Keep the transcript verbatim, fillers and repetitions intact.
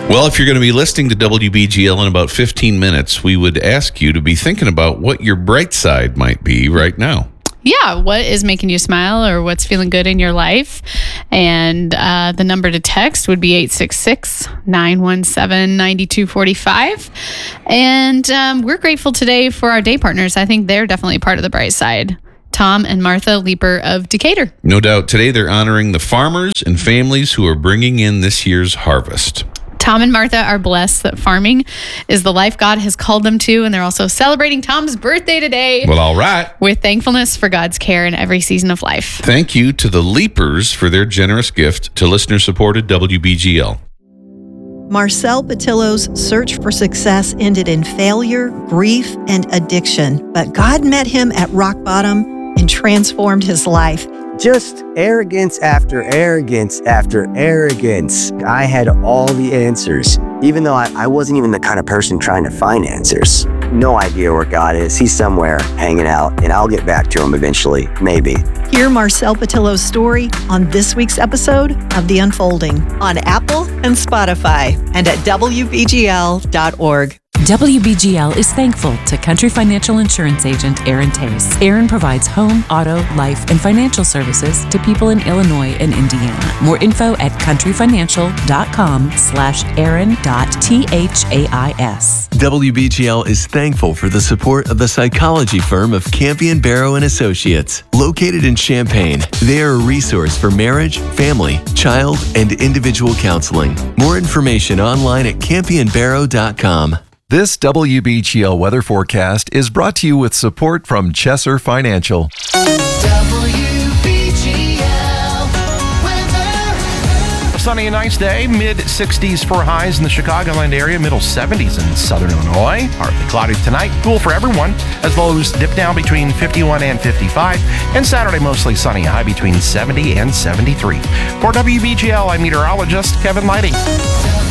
Well, if you're going to be listening to W B G L in about fifteen minutes, we would ask you to be thinking about what your bright side might be right now. Yeah, what is making you smile or what's feeling good in your life? And uh, the number to text would be eight six six, nine one seven, nine two four five. And um, we're grateful today for our day partners. I think they're definitely part of the bright side. Tom and Martha Leeper of Decatur. No doubt today they're honoring the farmers and families who are bringing in this year's harvest. Tom and Martha are blessed that farming is the life God has called them to, and they're also celebrating Tom's birthday today. Well, all right. With thankfulness for God's care in every season of life. Thank you to the Leapers for their generous gift to listener-supported W B G L. Marcel Patillo's search for success ended in failure, grief, and addiction, but God met him at rock bottom and transformed his life. Just arrogance after arrogance after arrogance. I had all the answers, even though I, I wasn't even the kind of person trying to find answers. No idea where God is. He's somewhere hanging out, and I'll get back to him eventually, maybe. Hear Marcel Patillo's story on this week's episode of The Unfolding on Apple and Spotify and at W B G L dot org. W B G L is thankful to Country Financial Insurance Agent Aaron Tace. Aaron provides home, auto, life, and financial services to people in Illinois and Indiana. More info at countryfinancial.com slash Aaron dot T-H-A-I-S. W B G L is thankful for the support of the psychology firm of Campion Barrow and Associates. Located in Champaign, they are a resource for marriage, family, child, and individual counseling. More information online at campion barrow dot com. This W B G L weather forecast is brought to you with support from Chesser Financial. W B G L weather. Sunny and nice day, mid sixties for highs in the Chicagoland area, middle seventies in southern Illinois. Partly cloudy tonight, cool for everyone, as lows dip down between fifty-one and fifty-five. And Saturday, mostly sunny, high between seventy and seventy-three. For W B G L, I'm meteorologist Kevin Lighting.